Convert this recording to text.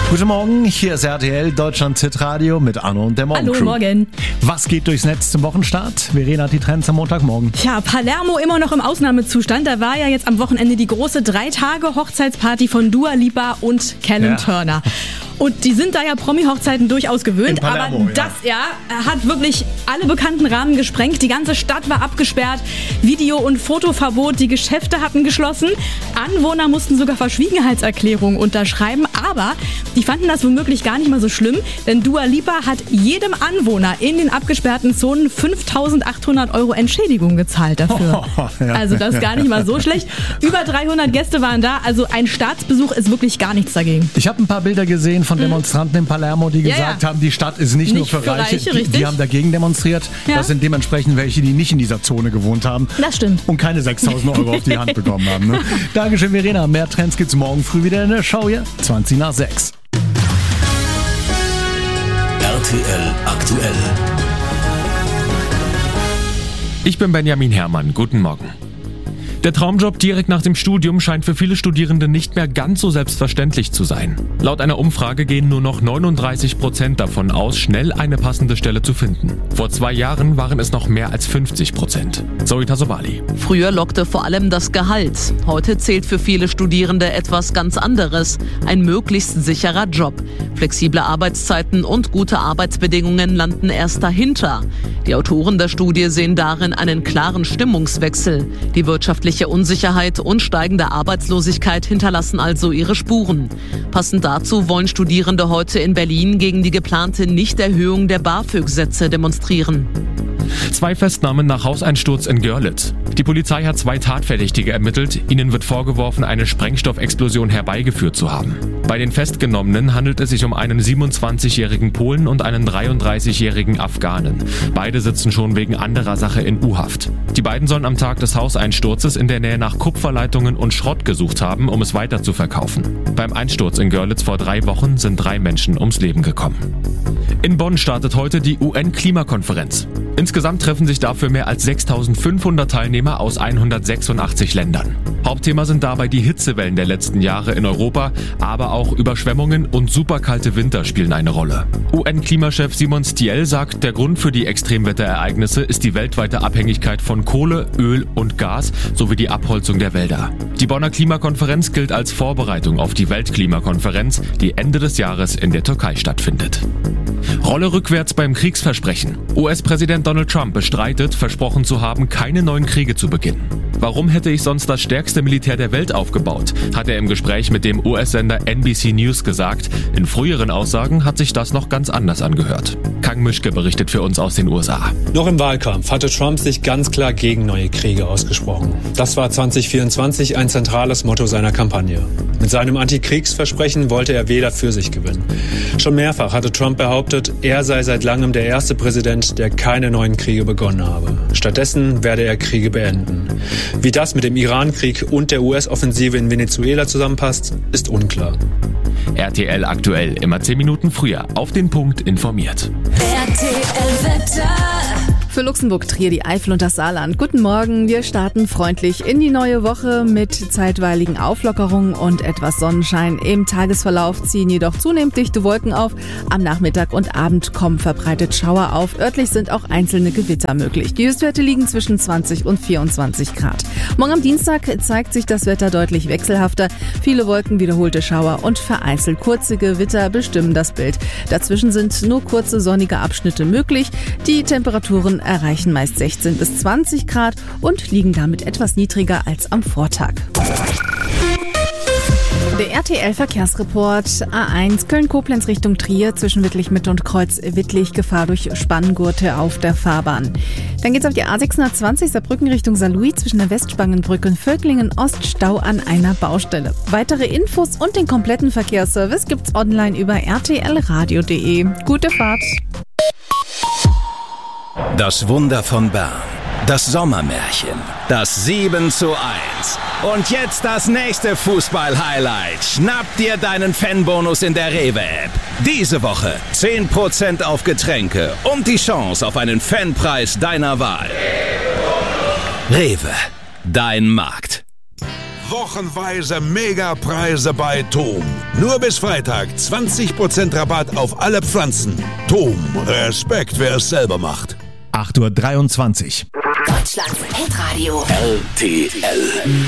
Guten Morgen, hier ist RTL Deutschland Hitradio mit Anno und der Morgencrew. Hallo, morgen. Was geht durchs Netz zum Wochenstart? Verena hat die Trends am Montagmorgen. Tja, Palermo immer noch im Ausnahmezustand. Da war ja jetzt am Wochenende die große 3-Tage-Hochzeitsparty von Dua Lipa und Callum Turner. Und die sind da ja Promi-Hochzeiten durchaus gewöhnt, Palermo, aber das hat wirklich alle bekannten Rahmen gesprengt. Die ganze Stadt war abgesperrt, Video- und Fotoverbot, die Geschäfte hatten geschlossen. Anwohner mussten sogar Verschwiegenheitserklärungen unterschreiben, aber die fanden das womöglich gar nicht mal so schlimm, denn Dua Lipa hat jedem Anwohner in den abgesperrten Zonen 5.800 € Entschädigung gezahlt dafür. Also das ist gar nicht mal so schlecht. Über 300 Gäste waren da, also ein Staatsbesuch ist wirklich gar nichts dagegen. Ich habe ein paar Bilder gesehen von Demonstranten in Palermo, die gesagt haben, die Stadt ist nicht nur für Reiche. Die haben dagegen demonstriert. Ja. Das sind dementsprechend welche, die nicht in dieser Zone gewohnt haben. Das stimmt. Und keine 6.000 € auf die Hand bekommen haben. Ne? Dankeschön, Verena. Mehr Trends gibt's morgen früh wieder in der Show hier. 20 nach 6. RTL aktuell. Ich bin Benjamin Herrmann. Guten Morgen. Der Traumjob direkt nach dem Studium scheint für viele Studierende nicht mehr ganz so selbstverständlich zu sein. Laut einer Umfrage gehen nur noch 39% davon aus, schnell eine passende Stelle zu finden. Vor 2 Jahren waren es noch mehr als 50%. Zoe Tasobali. Früher lockte vor allem das Gehalt. Heute zählt für viele Studierende etwas ganz anderes. Ein möglichst sicherer Job. Flexible Arbeitszeiten und gute Arbeitsbedingungen landen erst dahinter. Die Autoren der Studie sehen darin einen klaren Stimmungswechsel. Die wirtschaftliche Unsicherheit und steigende Arbeitslosigkeit hinterlassen also ihre Spuren. Passend dazu wollen Studierende heute in Berlin gegen die geplante Nichterhöhung der BAföG-Sätze demonstrieren. 2 Festnahmen nach Hauseinsturz in Görlitz. Die Polizei hat 2 Tatverdächtige ermittelt. Ihnen wird vorgeworfen, eine Sprengstoffexplosion herbeigeführt zu haben. Bei den Festgenommenen handelt es sich um einen 27-jährigen Polen und einen 33-jährigen Afghanen. Beide sitzen schon wegen anderer Sache in U-Haft. Die beiden sollen am Tag des Hauseinsturzes in der Nähe nach Kupferleitungen und Schrott gesucht haben, um es weiter zu verkaufen. Beim Einsturz in Görlitz vor 3 Wochen sind 3 Menschen ums Leben gekommen. In Bonn startet heute die UN-Klimakonferenz. Insgesamt treffen sich dafür mehr als 6.500 Teilnehmer aus 186 Ländern. Hauptthema sind dabei die Hitzewellen der letzten Jahre in Europa, aber auch Überschwemmungen und superkalte Winter spielen eine Rolle. UN-Klimachef Simon Stiell sagt, der Grund für die Extremwetterereignisse ist die weltweite Abhängigkeit von Kohle, Öl und Gas sowie die Abholzung der Wälder. Die Bonner Klimakonferenz gilt als Vorbereitung auf die Weltklimakonferenz, die Ende des Jahres in der Türkei stattfindet. Rolle rückwärts beim Kriegsversprechen. US-Präsident Donald Trump bestreitet, versprochen zu haben, keine neuen Kriege zu beginnen. Warum hätte ich sonst das stärkste Militär der Welt aufgebaut, hat er im Gespräch mit dem US-Sender NBC News gesagt. In früheren Aussagen hat sich das noch ganz anders angehört. Kang Mischke berichtet für uns aus den USA. Noch im Wahlkampf hatte Trump sich ganz klar gegen neue Kriege ausgesprochen. Das war 2024 ein zentrales Motto seiner Kampagne. Mit seinem Antikriegsversprechen wollte er Wähler für sich gewinnen. Schon mehrfach hatte Trump behauptet, er sei seit langem der erste Präsident, der keine neuen Kriege begonnen habe. Stattdessen werde er Kriege beenden. Wie das mit dem Iran-Krieg und der US-Offensive in Venezuela zusammenpasst, ist unklar. RTL aktuell, immer 10 Minuten früher, auf den Punkt informiert. RTL Wetter. Für Luxemburg, Trier, die Eifel und das Saarland. Guten Morgen, wir starten freundlich in die neue Woche mit zeitweiligen Auflockerungen und etwas Sonnenschein. Im Tagesverlauf ziehen jedoch zunehmend dichte Wolken auf. Am Nachmittag und Abend kommen verbreitet Schauer auf. Örtlich sind auch einzelne Gewitter möglich. Die Höchstwerte liegen zwischen 20 und 24 Grad. Morgen am Dienstag zeigt sich das Wetter deutlich wechselhafter. Viele Wolken, wiederholte Schauer und vereinzelt kurze Gewitter bestimmen das Bild. Dazwischen sind nur kurze sonnige Abschnitte möglich. Die Temperaturen erreichen meist 16 bis 20 Grad und liegen damit etwas niedriger als am Vortag. Der RTL-Verkehrsreport. A1 Köln-Koblenz Richtung Trier zwischen Wittlich-Mitte und Kreuz Wittlich. Gefahr durch Spanngurte auf der Fahrbahn. Dann geht's auf die A620 Saarbrücken Richtung Saarlouis zwischen der Westspangenbrücke und Völklingen-Ost. Stau an einer Baustelle. Weitere Infos und den kompletten Verkehrsservice gibt's online über rtlradio.de. Gute Fahrt! Das Wunder von Bern. Das Sommermärchen. Das 7:1. Und jetzt das nächste Fußball-Highlight. Schnapp dir deinen Fanbonus in der Rewe-App. Diese Woche 10% auf Getränke und die Chance auf einen Fanpreis deiner Wahl. Rewe. Dein Markt. Wochenweise Megapreise bei TOM. Nur bis Freitag 20% Rabatt auf alle Pflanzen. TOM, Respekt, wer es selber macht. 8:23 Uhr. Deutschlands Hitradio. RTL.